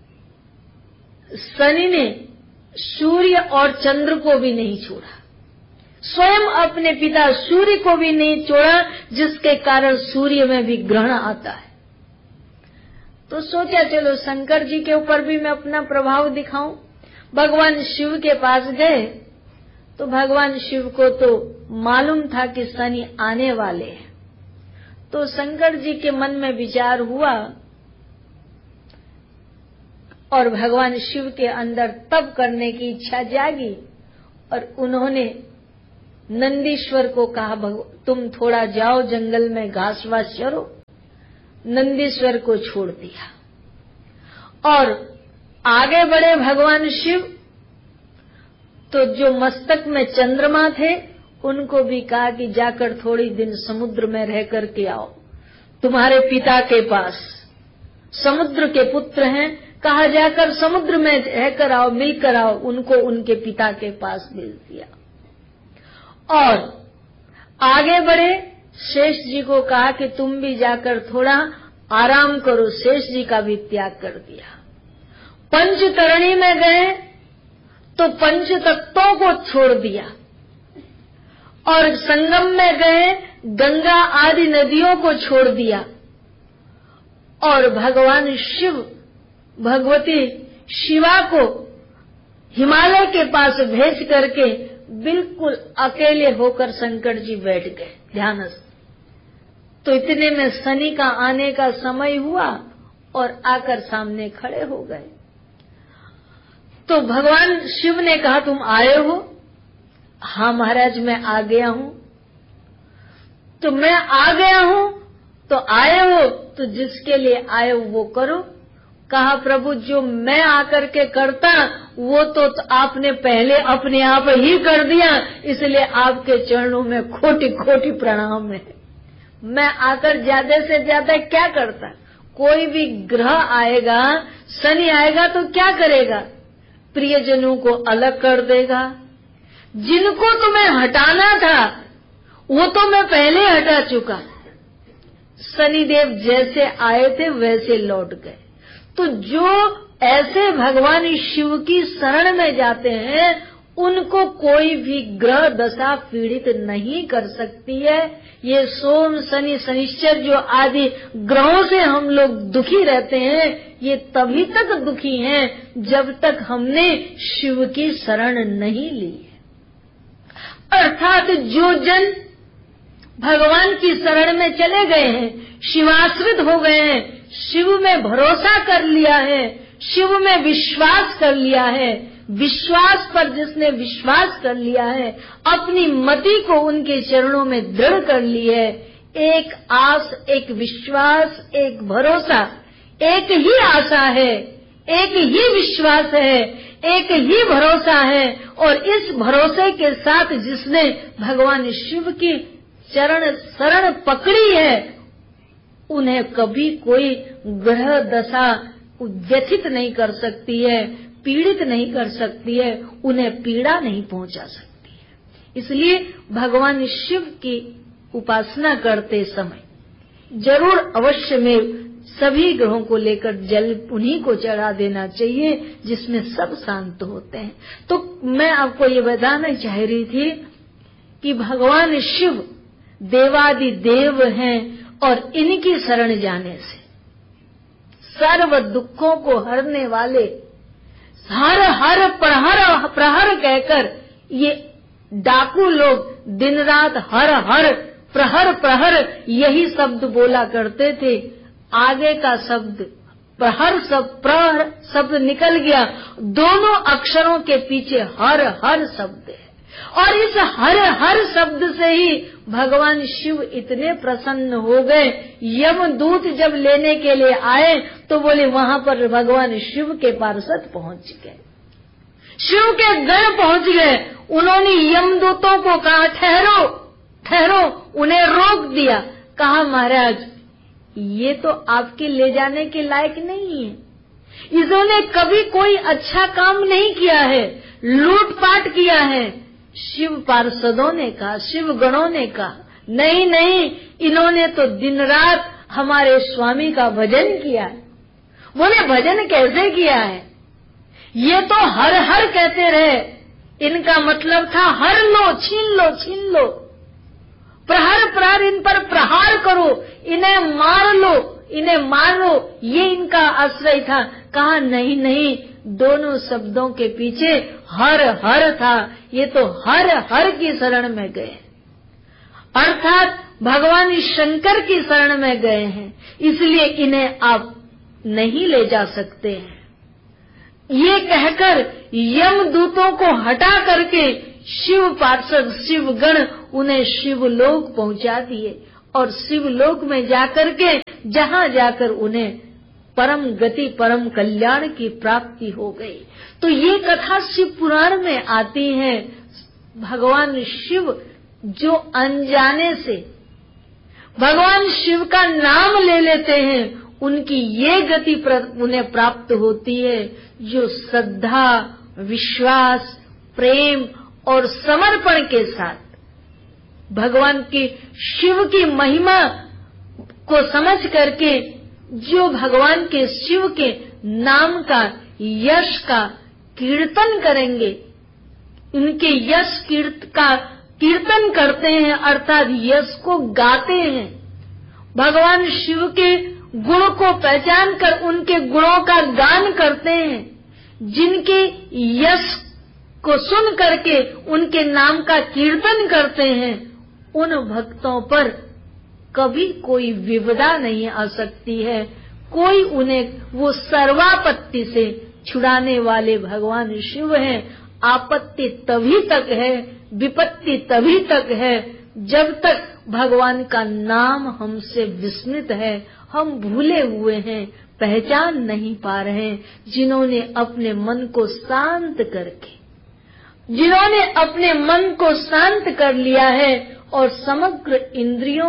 शनि ने सूर्य और चंद्र को भी नहीं छोड़ा, स्वयं अपने पिता सूर्य को भी नहीं छोड़ा, जिसके कारण सूर्य में भी ग्रहण आता है। तो सोचा चलो शंकर जी के ऊपर भी मैं अपना प्रभाव दिखाऊं। भगवान शिव के पास गए तो भगवान शिव को तो मालूम था कि शनि आने वाले हैं। तो शंकर जी के मन में विचार हुआ और भगवान शिव के अंदर तप करने की इच्छा जागी और उन्होंने नंदीश्वर को कहा, तुम थोड़ा जाओ जंगल में घास वास चरो। नंदीश्वर को छोड़ दिया और आगे बढ़े भगवान शिव। तो जो मस्तक में चंद्रमा थे उनको भी कहा कि जाकर थोड़ी दिन समुद्र में रह करके आओ, तुम्हारे पिता के पास, समुद्र के पुत्र हैं, कहा जाकर समुद्र में रहकर आओ, मिलकर आओ। उनको उनके पिता के पास मिल दिया और आगे बढ़े। शेष जी को कहा कि तुम भी जाकर थोड़ा आराम करो। शेष जी का भी त्याग कर दिया। पंचतरणी में गए तो पंच तत्वों को छोड़ दिया और संगम में गए, गंगा आदि नदियों को छोड़ दिया और भगवान शिव, भगवती शिवा को हिमालय के पास भेज करके बिल्कुल अकेले होकर शंकर जी बैठ गए ध्यानस्थ। तो इतने में शनि का आने का समय हुआ और आकर सामने खड़े हो गए। तो भगवान शिव ने कहा, तुम आए हो? हाँ महाराज, मैं आ गया हूं। तो मैं आ गया हूं तो आए हो, तो जिसके लिए आए हो वो करो। कहा, प्रभु जो मैं आकर के करता वो तो आपने पहले अपने आप ही कर दिया, इसलिए आपके चरणों में कोटि कोटि प्रणाम है। मैं आकर ज्यादा से ज्यादा क्या करता? कोई भी ग्रह आएगा, शनि आएगा तो क्या करेगा? प्रियजनों को अलग कर देगा। जिनको तुम्हें हटाना था वो तो मैं पहले हटा चुका। शनिदेव जैसे आए थे वैसे लौट गए। तो जो ऐसे भगवान शिव की शरण में जाते हैं उनको कोई भी ग्रह दशा पीड़ित नहीं कर सकती है। ये सोम, शनि, शनिश्चर जो आदि ग्रहों से हम लोग दुखी रहते हैं, ये तभी तक दुखी हैं जब तक हमने शिव की शरण नहीं ली है। अर्थात जो जन भगवान की शरण में चले गए हैं, शिवाश्रित हो गए हैं, शिव में भरोसा कर लिया है, शिव में विश्वास कर लिया है, विश्वास पर जिसने विश्वास कर लिया है, अपनी मति को उनके चरणों में दृढ़ कर ली है, एक आस, एक विश्वास, एक भरोसा, एक ही आशा है, एक ही विश्वास है, एक ही भरोसा है। और इस भरोसे के साथ जिसने भगवान शिव की शरण पकड़ी है, उन्हें कभी कोई ग्रह दशा व्यथित नहीं कर सकती है, पीड़ित नहीं कर सकती है, उन्हें पीड़ा नहीं पहुंचा सकती है। इसलिए भगवान शिव की उपासना करते समय जरूर अवश्य में सभी ग्रहों को लेकर जल उन्हीं को चढ़ा देना चाहिए जिसमें सब शांत होते हैं। तो मैं आपको ये बताना चाह रही थी कि भगवान शिव देवादि देव हैं और इनकी शरण जाने से सर्व दुखों को हरने वाले, हर हर प्रहर प्रहर कहकर ये डाकू लोग दिन रात हर हर प्रहर प्रहर यही शब्द बोला करते थे। आगे का शब्द प्रहर प्रहर शब्द निकल गया, दोनों अक्षरों के पीछे हर हर शब्द है और इस हर हर शब्द से ही भगवान शिव इतने प्रसन्न हो गए। यमदूत जब लेने के लिए आए तो बोले वहां पर भगवान शिव के पार्षद पहुंच गए, शिव के गण पहुंच गए। उन्होंने यमदूतों को कहा ठहरो ठहरो, उन्हें रोक दिया। कहा महाराज ये तो आपके ले जाने के लायक नहीं है, इन्होंने कभी कोई अच्छा काम नहीं किया है, लूटपाट किया है। शिव पार्षदों ने कहा, शिव गणों ने कहा नहीं नहीं, इन्होंने तो दिन रात हमारे स्वामी का भजन किया है। बोले भजन कैसे किया है? ये तो हर हर कहते रहे, इनका मतलब था हर लो, छीन लो, छीन लो, प्रहर प्रहर इन पर प्रहार करो, इन्हें मार लो, इन्हें मारो, ये इनका आश्रय था। कहा नहीं नहीं, दोनों शब्दों के पीछे हर हर था, ये तो हर हर की शरण में गए, अर्थात भगवान शंकर की शरण में गए हैं, इसलिए इन्हें आप नहीं ले जा सकते हैं। ये कहकर यमदूतों को हटा करके शिव पार्षद, शिव गण उन्हें शिवलोक पहुंचा दिए और शिवलोक में जाकर के जहाँ जाकर उन्हें परम गति, परम कल्याण की प्राप्ति हो गई। तो ये कथा शिव पुराण में आती है। भगवान शिव जो अनजाने से भगवान शिव का नाम ले लेते हैं, उनकी ये गति उन्हें प्राप्त होती है जो श्रद्धा, विश्वास, प्रेम और समर्पण के साथ भगवान के शिव की महिमा को समझ करके जो भगवान के शिव के नाम का, यश का कीर्तन करेंगे, उनके यश का कीर्तन करते हैं, अर्थात यश को गाते हैं, भगवान शिव के गुण को पहचान कर उनके गुणों का गान करते हैं, जिनके यश को सुन करके उनके नाम का कीर्तन करते हैं, उन भक्तों पर कभी कोई विपदा नहीं आ सकती है। कोई उन्हें वो सर्वापत्ति से छुड़ाने वाले भगवान शिव हैं। आपत्ति तभी तक है, विपत्ति तभी तक है जब तक भगवान का नाम हमसे विस्मृत है, हम भूले हुए हैं, पहचान नहीं पा रहे हैं। जिन्होंने अपने मन को शांत कर लिया है और समग्र इंद्रियों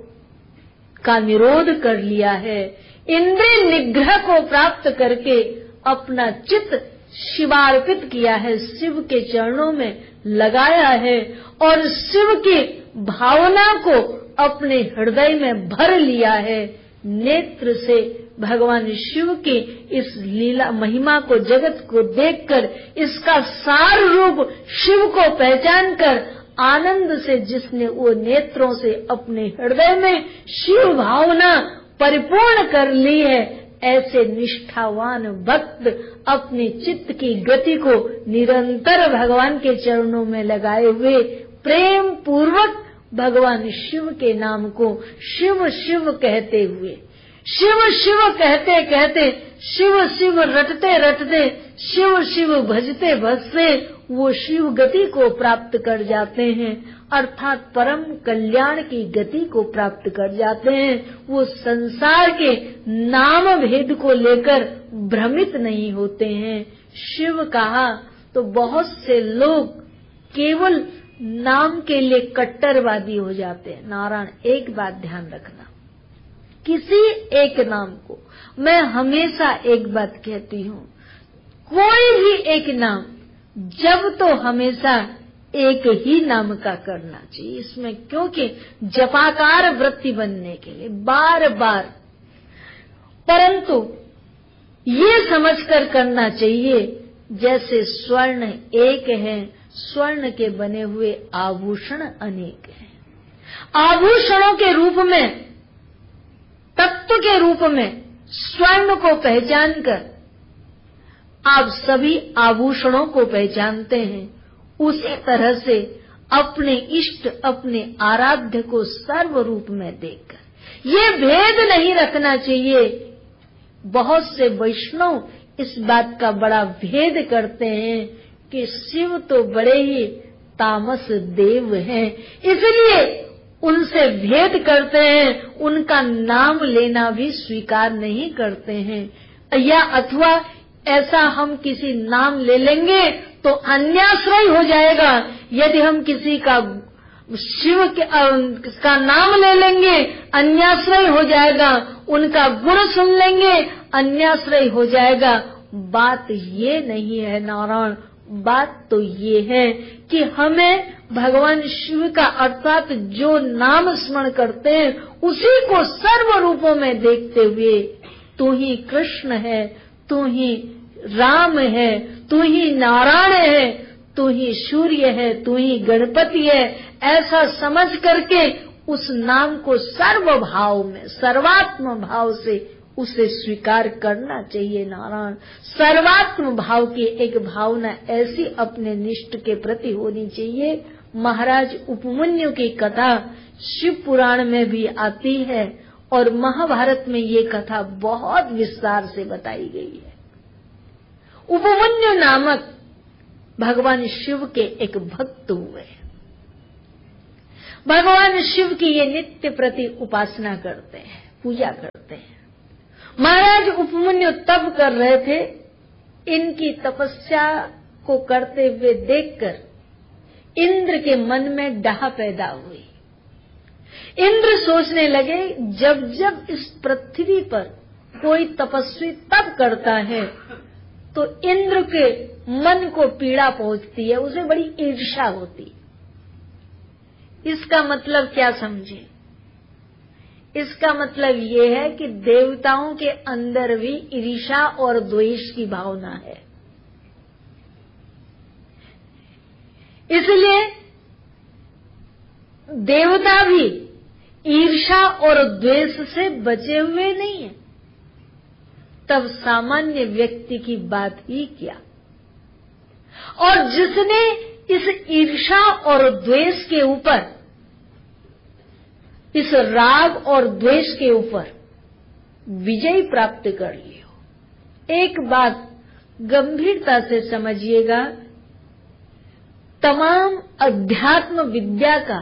का निरोध कर लिया है, इंद्रिय निग्रह को प्राप्त करके अपना चित्त शिवार्पित किया है, शिव के चरणों में लगाया है और शिव की भावना को अपने हृदय में भर लिया है, नेत्र से भगवान शिव की इस लीला महिमा को, जगत को देखकर, इसका सार रूप शिव को पहचान कर आनंद से जिसने वो नेत्रों से अपने हृदय में शिव भावना परिपूर्ण कर ली है, ऐसे निष्ठावान भक्त अपने चित्त की गति को निरंतर भगवान के चरणों में लगाए हुए प्रेम पूर्वक भगवान शिव के नाम को शिव शिव कहते हुए, शिव शिव कहते कहते, शिव शिव रटते रटते, शिव शिव भजते भजते वो शिव गति को प्राप्त कर जाते हैं, अर्थात परम कल्याण की गति को प्राप्त कर जाते हैं। वो संसार के नाम भेद को लेकर भ्रमित नहीं होते हैं। शिव कहा तो बहुत से लोग केवल नाम के लिए कट्टरवादी हो जाते हैं। नारायण, एक बात ध्यान रखना, किसी एक नाम को मैं हमेशा एक बात कहती हूँ, कोई भी एक नाम जब तो हमेशा एक ही नाम का करना चाहिए इसमें, क्योंकि जपाकार वृत्ति बनने के लिए बार बार, परंतु ये समझकर करना चाहिए जैसे स्वर्ण एक है, स्वर्ण के बने हुए आभूषण अनेक हैं। आभूषणों के रूप में, तत्व के रूप में स्वर्ण को पहचान कर आप सभी आभूषणों को पहचानते हैं, उसी तरह से अपने इष्ट, अपने आराध्य को सर्व रूप में देखकर ये भेद नहीं रखना चाहिए। बहुत से वैष्णव इस बात का बड़ा भेद करते हैं कि शिव तो बड़े ही तामस देव हैं, इसलिए उनसे भेद करते हैं, उनका नाम लेना भी स्वीकार नहीं करते हैं, या अथवा ऐसा हम किसी नाम ले लेंगे तो अन्याश्रय हो जाएगा। यदि हम किसी का शिव का नाम ले लेंगे अन्याश्रय हो जाएगा, उनका गुण सुन लेंगे अन्याश्रय हो जाएगा। बात ये नहीं है नारायण, बात तो ये है कि हमें भगवान शिव का अर्थात जो नाम स्मरण करते हैं उसी को सर्व रूपों में देखते हुए, तू ही कृष्ण है, तू ही राम है, तू ही नारायण है, तू ही सूर्य है, तू ही गणपति है, ऐसा समझ करके उस नाम को सर्व भाव में, सर्वात्म भाव से उसे स्वीकार करना चाहिए। नारायण, सर्वात्म भाव की एक भावना ऐसी अपने निष्ठ के प्रति होनी चाहिए। महाराज उपमन्यु की कथा शिव पुराण में भी आती है और महाभारत में ये कथा बहुत विस्तार से बताई गई है। उपमन्यु नामक भगवान शिव के एक भक्त हुए। भगवान शिव की ये नित्य प्रति उपासना करते हैं, पूजा करते हैं। महाराज उपमन्यु तप कर रहे थे। इनकी तपस्या को करते हुए देखकर इंद्र के मन में डाह पैदा हुई। इंद्र सोचने लगे, जब जब इस पृथ्वी पर कोई तपस्वी तप करता है तो इंद्र के मन को पीड़ा पहुंचती है, उसे बड़ी ईर्ष्या होती है। इसका मतलब क्या समझे? इसका मतलब ये है कि देवताओं के अंदर भी ईर्ष्या और द्वेष की भावना है। इसलिए देवता भी ईर्ष्या और द्वेष से बचे हुए नहीं है। तब सामान्य व्यक्ति की बात ही क्या। और जिसने इस ईर्ष्या और द्वेष के ऊपर, इस राग और द्वेष के ऊपर विजय प्राप्त कर लियो। एक बात गंभीरता से समझिएगा, तमाम अध्यात्म विद्या का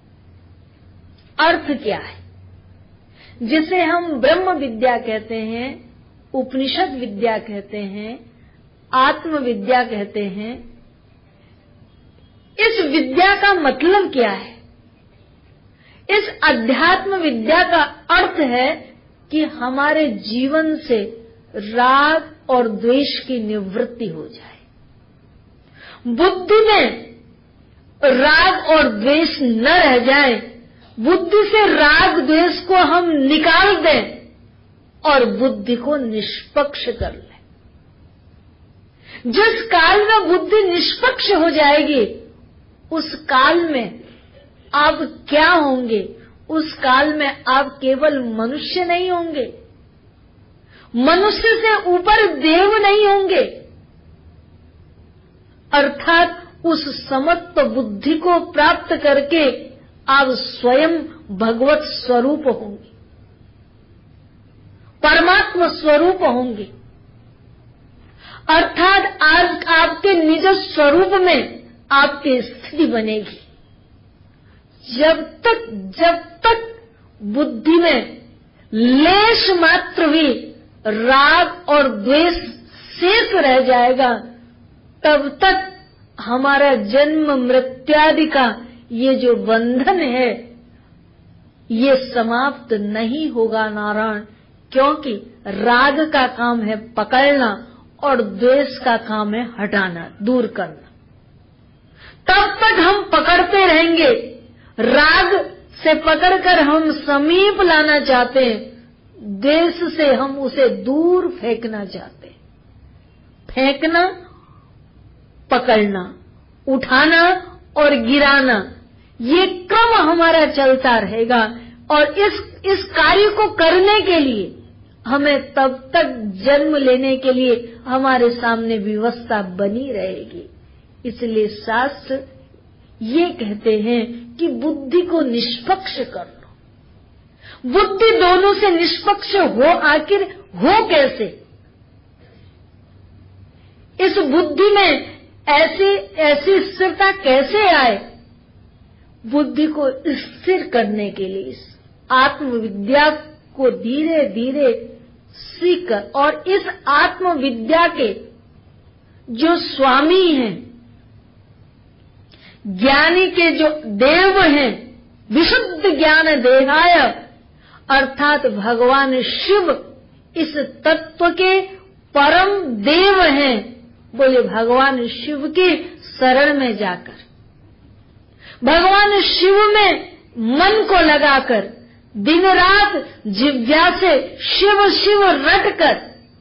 अर्थ क्या है? जिसे हम ब्रह्म विद्या कहते हैं, उपनिषद विद्या कहते हैं, आत्म विद्या कहते हैं। इस विद्या का मतलब क्या है? इस अध्यात्म विद्या का अर्थ है कि हमारे जीवन से राग और द्वेष की निवृत्ति हो जाए, बुद्धि में राग और द्वेष न रह जाए, बुद्धि से राग द्वेष को हम निकाल दें और बुद्धि को निष्पक्ष कर लें। जिस काल में बुद्धि निष्पक्ष हो जाएगी, उस काल में आप क्या होंगे? उस काल में आप केवल मनुष्य नहीं होंगे, मनुष्य से ऊपर देव नहीं होंगे, अर्थात उस समत्व बुद्धि को प्राप्त करके आप स्वयं भगवत स्वरूप होंगे, परमात्मा स्वरूप होंगे। अर्थात आज आपके निज स्वरूप में आपकी स्थिति बनेगी। जब तक बुद्धि में लेश मात्र भी राग और द्वेष शेष रह जाएगा, तब तक हमारा जन्म मृत्यादि का ये जो बंधन है, ये समाप्त नहीं होगा नारायण। क्योंकि राग का काम है पकड़ना और द्वेष का काम है हटाना, दूर करना। तब तक हम पकड़ते रहेंगे। राग से पकड़कर हम समीप लाना चाहते हैं, द्वेष से हम उसे दूर फेंकना चाहते हैं। फेंकना, पकड़ना, उठाना और गिराना, ये क्रम हमारा चलता रहेगा। और इस कार्य को करने के लिए हमें तब तक जन्म लेने के लिए हमारे सामने व्यवस्था बनी रहेगी। इसलिए शास्त्र ये कहते हैं कि बुद्धि को निष्पक्ष कर लो। बुद्धि दोनों से निष्पक्ष हो, आखिर हो कैसे? इस बुद्धि में ऐसी स्थिरता कैसे आए? बुद्धि को स्थिर करने के लिए इस आत्मविद्या को धीरे धीरे सीखकर, और इस आत्मविद्या के जो स्वामी हैं, ज्ञानी के जो देव हैं, विशुद्ध ज्ञान देहाय, अर्थात भगवान शिव इस तत्व के परम देव हैं। बोले भगवान शिव के शरण में जाकर, भगवान शिव में मन को लगाकर, दिन रात जिह्वा से शिव शिव रटकर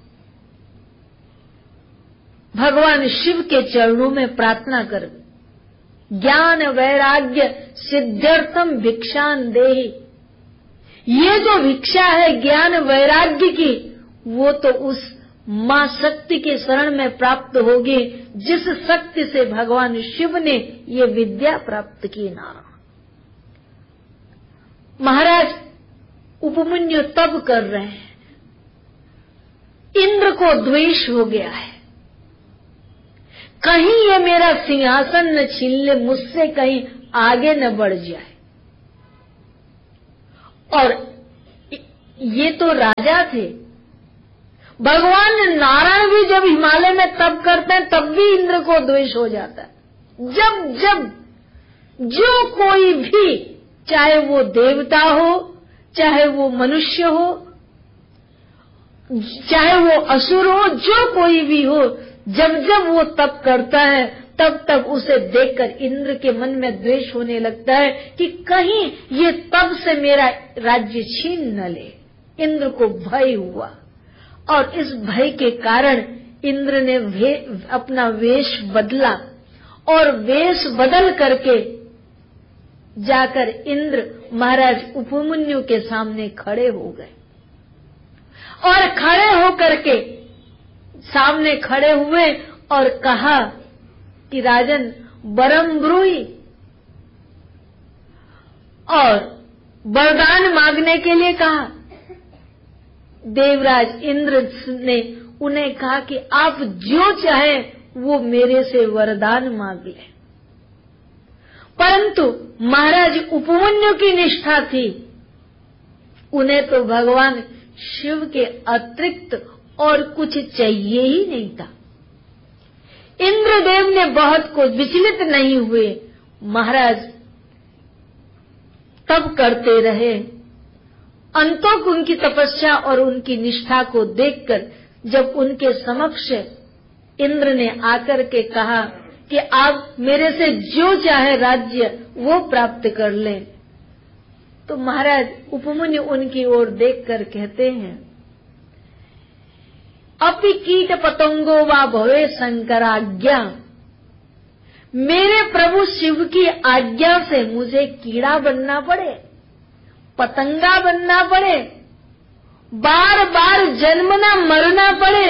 भगवान शिव के चरणों में प्रार्थना कर, ज्ञान वैराग्य सिद्ध्यर्थम भिक्षान देहि। ये जो भिक्षा है ज्ञान वैराग्य की, वो तो उस मां शक्ति के शरण में प्राप्त होगी, जिस शक्ति से भगवान शिव ने ये विद्या प्राप्त की। नारायण महाराज उपमन्यु तब कर रहे हैं, इंद्र को द्वेष हो गया है, कहीं ये मेरा सिंहासन न छीन ले, मुझसे कहीं आगे न बढ़ जाए। और ये तो राजा थे। भगवान नारायण भी जब हिमालय में तप करते हैं तब भी इंद्र को द्वेष हो जाता है। जब जब जो कोई भी, चाहे वो देवता हो, चाहे वो मनुष्य हो, चाहे वो असुर हो, जो कोई भी हो, जब जब वो तप करता है तब तब उसे देखकर इंद्र के मन में द्वेष होने लगता है कि कहीं ये तप से मेरा राज्य छीन न ले। इंद्र को भय हुआ और इस भय के कारण इंद्र ने अपना वेश बदला और वेश बदल करके जाकर इंद्र महाराज उपमन्यु के सामने खड़े हो गए और खड़े होकर के सामने खड़े हुए और कहा कि राजन वरम ब्रूहि, और वरदान मांगने के लिए कहा। देवराज इंद्र ने उन्हें कहा कि आप जो चाहे वो मेरे से वरदान मांग ले। परंतु महाराज उपमन्यु की निष्ठा थी, उन्हें तो भगवान शिव के अतिरिक्त और कुछ चाहिए ही नहीं था। इंद्रदेव ने बहुत को विचलित नहीं हुए, महाराज तब करते रहे। अंतों उनकी तपस्या और उनकी निष्ठा को देखकर जब उनके समक्ष इंद्र ने आकर के कहा कि आप मेरे से जो चाहे राज्य वो प्राप्त कर लें, तो महाराज उपमन्यु उनकी ओर देखकर कहते हैं, अपि कीट पतंगो वा भवे शंकराज्ञा, मेरे प्रभु शिव की आज्ञा से मुझे कीड़ा बनना पड़े, पतंगा बनना पड़े, बार बार जन्मना मरना पड़े,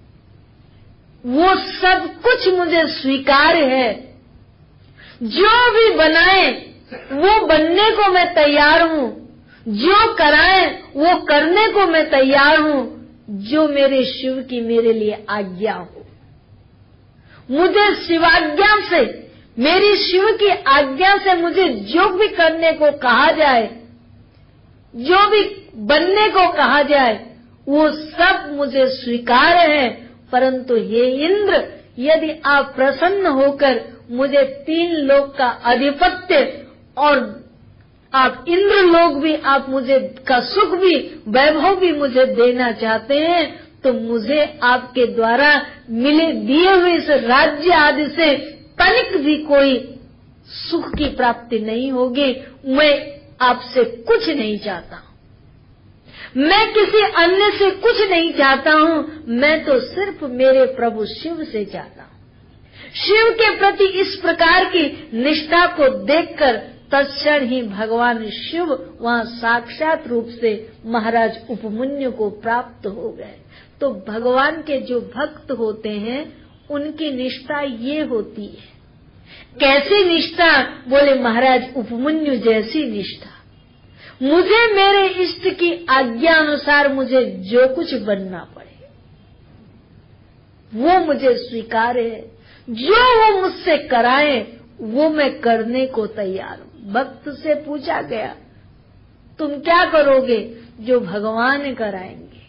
वो सब कुछ मुझे स्वीकार है। जो भी बनाए वो बनने को मैं तैयार हूं, जो कराए वो करने को मैं तैयार हूं, जो मेरे शिव की मेरे लिए आज्ञा हो। मुझे शिवाज्ञा से, मेरी शिव की आज्ञा से मुझे जो भी करने को कहा जाए, जो भी बनने को कहा जाए, वो सब मुझे स्वीकार है। परंतु हे इंद्र, यदि आप प्रसन्न होकर मुझे 3 लोक का अधिपत्य और आप इंद्र लोक भी, आप मुझे का सुख भी, वैभव भी मुझे देना चाहते हैं, तो मुझे आपके द्वारा मिले दिए हुए इस राज्य आदि से तनिक भी कोई सुख की प्राप्ति नहीं होगी। मैं आपसे कुछ नहीं चाहता, मैं किसी अन्य से कुछ नहीं चाहता हूं, मैं तो सिर्फ मेरे प्रभु शिव से चाहता हूं। शिव के प्रति इस प्रकार की निष्ठा को देखकर तत्क्षण ही भगवान शिव वहां साक्षात रूप से महाराज उपमन्यु को प्राप्त हो गए। तो भगवान के जो भक्त होते हैं उनकी निष्ठा ये होती है। कैसी निष्ठा? बोले महाराज उपमन्यु जैसी निष्ठा। मुझे मेरे इष्ट की आज्ञा अनुसार मुझे जो कुछ बनना पड़े वो मुझे स्वीकार है, जो वो मुझसे कराए वो मैं करने को तैयार हूं। भक्त से पूछा गया, तुम क्या करोगे? जो भगवान कराएंगे।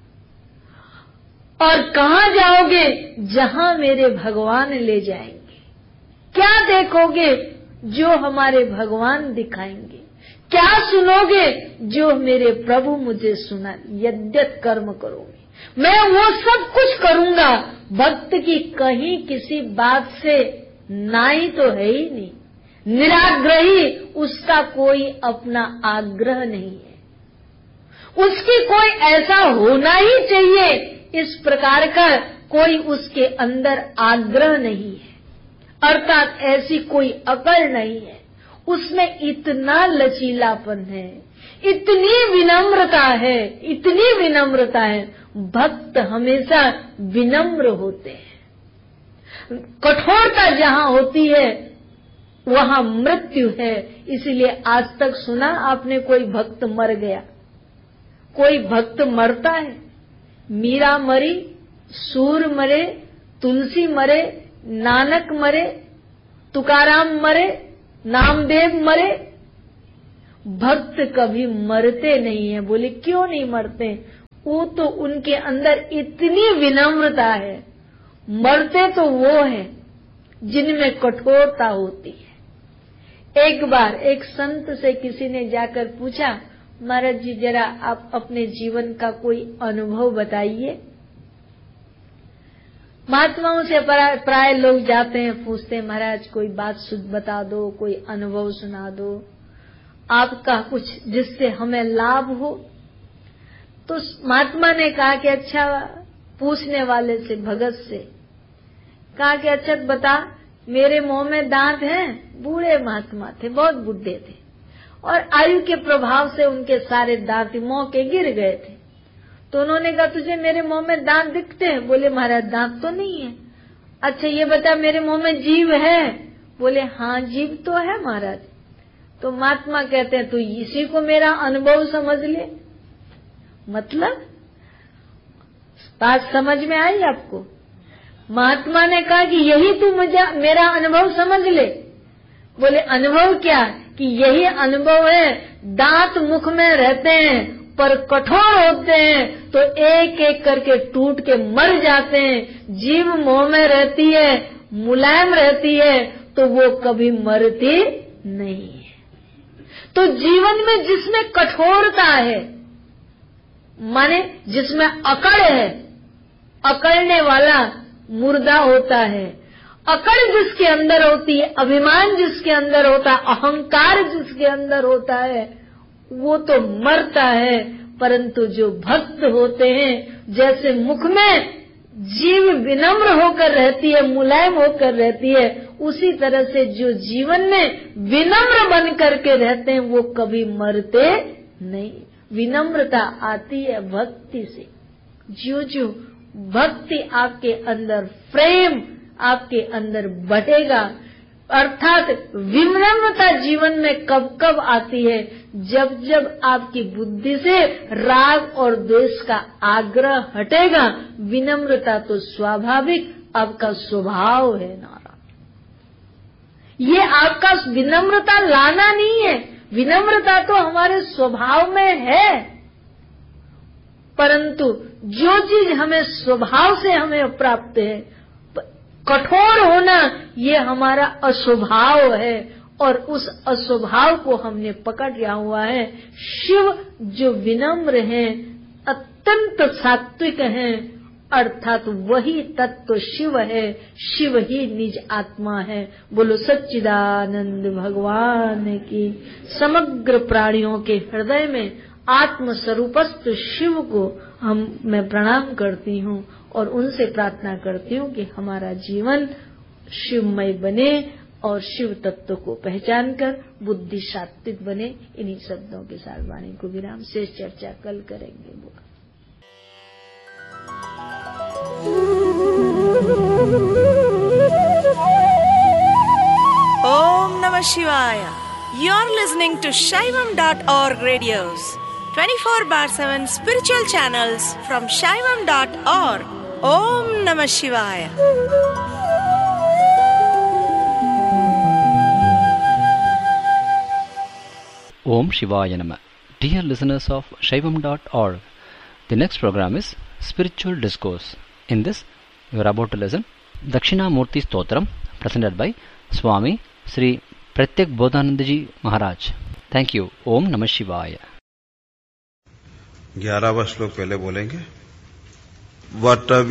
और कहां जाओगे? जहां मेरे भगवान ले जाएंगे। क्या देखोगे? जो हमारे भगवान दिखाएंगे। क्या सुनोगे? जो मेरे प्रभु मुझे सुना। यद्यत कर्म करोगे, मैं वो सब कुछ करूंगा। भक्त की कहीं किसी बात से नाई तो है ही नहीं। निराग्रही, उसका कोई अपना आग्रह नहीं है। उसकी कोई ऐसा होना ही चाहिए, इस प्रकार का कोई उसके अंदर आग्रह नहीं है, अर्थात ऐसी कोई अकड़ नहीं है। उसमें इतना लचीलापन है, इतनी विनम्रता है, इतनी विनम्रता है। भक्त हमेशा विनम्र होते हैं। कठोरता जहां होती है वहां मृत्यु है। इसलिए आज तक सुना आपने कोई भक्त मर गया? कोई भक्त मरता है? मीरा मरी, सूर मरे, तुलसी मरे, नानक मरे, तुकाराम मरे, नामदेव मरे। भक्त कभी मरते नहीं है। बोले क्यों नहीं मरते? वो तो उनके अंदर इतनी विनम्रता है, मरते तो वो है जिनमें कठोरता होती है। एक बार एक संत से किसी ने जाकर पूछा, महाराज जी जरा आप अपने जीवन का कोई अनुभव बताइए। महात्माओं से प्राय लोग जाते हैं, पूछते हैं महाराज कोई बात बता दो, कोई अनुभव सुना दो आपका, कुछ जिससे हमें लाभ हो। तो महात्मा ने कहा कि अच्छा, पूछने वाले से, भगत से कहा कि अच्छा बता, मेरे मुंह में दांत हैं। बूढ़े महात्मा थे, बहुत बुढ़े थे, और आयु के प्रभाव से उनके सारे दांत मुंह के गिर गए थे। तो उन्होंने कहा तुझे मेरे मुंह में दांत दिखते हैं? बोले महाराज दांत तो नहीं है। अच्छा ये बता, मेरे मुंह में जीभ है? बोले हाँ जीभ तो है महाराज। तो महात्मा कहते हैं तू इसी को मेरा अनुभव समझ ले। मतलब बात समझ में आई आपको? महात्मा ने कहा कि यही तू मुझे मेरा अनुभव समझ ले। बोले अनुभव क्या? कि यही अनुभव है, दांत मुख में रहते हैं पर कठोर होते हैं तो एक एक करके टूट के मर जाते हैं। जीभ मुंह में रहती है, मुलायम रहती है, तो वो कभी मरती नहीं है। तो जीवन में जिसमें कठोरता है, माने जिसमें अकड़ है, अकड़ने वाला मुर्दा होता है। अकड़ जिसके अंदर होती है, अभिमान जिसके अंदर होता है, अहंकार जिसके अंदर होता है, वो तो मरता है। परंतु जो भक्त होते हैं, जैसे मुख में जीव विनम्र होकर रहती है, मुलायम होकर रहती है, उसी तरह से जो जीवन में विनम्र बन करके रहते हैं वो कभी मरते नहीं। विनम्रता आती है भक्ति से। जो जो भक्ति आपके अंदर, प्रेम आपके अंदर बढ़ेगा, अर्थात विनम्रता जीवन में कब कब आती है? जब जब आपकी बुद्धि से राग और द्वेष का आग्रह हटेगा। विनम्रता तो स्वाभाविक आपका स्वभाव है नारायण। ये आपका विनम्रता लाना नहीं है, विनम्रता तो हमारे स्वभाव में है। परंतु जो चीज हमें स्वभाव से हमें प्राप्त है, कठोर होना ये हमारा अस्वभाव है, और उस अस्वभाव को हमने पकड़ लिया हुआ है। शिव जो विनम्र हैं, अत्यंत सात्विक हैं, अर्थात वही तत्व शिव है, शिव ही निज आत्मा है। बोलो सच्चिदानंद भगवान की। समग्र प्राणियों के हृदय में आत्म स्वरूपस्थ शिव को मैं प्रणाम करती हूँ और उनसे प्रार्थना करती हूँ कि हमारा जीवन शिवमय बने और शिव तत्व को पहचान कर बुद्धि सात्विक बने। इन्हीं शब्दों के साथ वाणी को विराम, शेष चर्चा कल करेंगे। Om Namah Shivaya. You're listening to Shaivam.org radios, 24/7 spiritual channels from Shaivam.org. Om Namah Shivaya. Om Shivaya Namah. Dear listeners of Shaivam.org, the next program is Spiritual Discourse. In this, you are about to listen Dakshinamurti Stotram, presented by Swami Sri Pratyak Bodhanandaji Maharaj. Thank you. Om Namah Shivaya. 11वां श्लोक पहले बोलेंगे। What